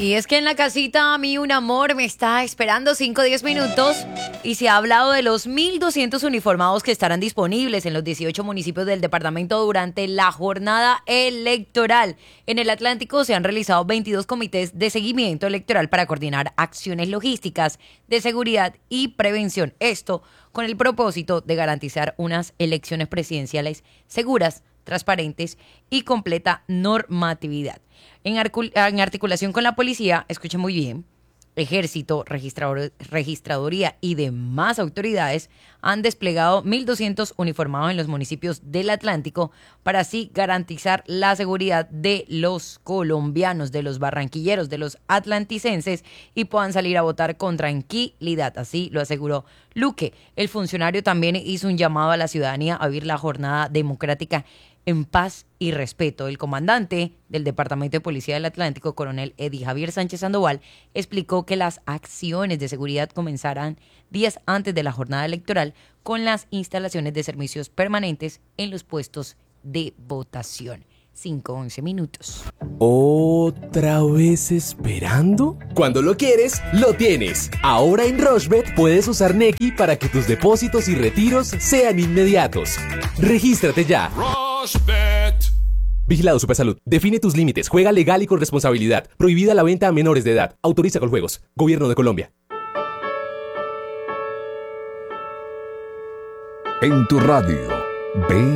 Y es que en la casita a mí un amor me está esperando 5 o 10 minutos y se ha hablado de los 1.200 uniformados que estarán disponibles en los 18 municipios del departamento durante la jornada electoral. En el Atlántico se han realizado 22 comités de seguimiento electoral para coordinar acciones logísticas de seguridad y prevención. Esto con el propósito de garantizar unas elecciones presidenciales seguras, transparentes y completa normatividad. En articulación con la policía, escuchen muy bien, Ejército, Registraduría y demás autoridades han desplegado 1.200 uniformados en los municipios del Atlántico para así garantizar la seguridad de los colombianos, de los barranquilleros, de los atlanticenses y puedan salir a votar con tranquilidad. Así lo aseguró Luque. El funcionario también hizo un llamado a la ciudadanía a vivir la jornada democrática en paz y respeto. El comandante del Departamento de Policía del Atlántico, coronel Eddie Javier Sánchez Sandoval, explicó que las acciones de seguridad comenzarán días antes de la jornada electoral con las instalaciones de servicios permanentes en los puestos de votación. 5:11 minutos. ¿Otra vez esperando? Cuando lo quieres, lo tienes. Ahora en Rushbet puedes usar Nequi para que tus depósitos y retiros sean inmediatos. Regístrate ya. Rushbet. Vigilado Supersalud. Define tus límites. Juega legal y con responsabilidad. Prohibida la venta a menores de edad. Autoriza con juegos. Gobierno de Colombia. En tu radio.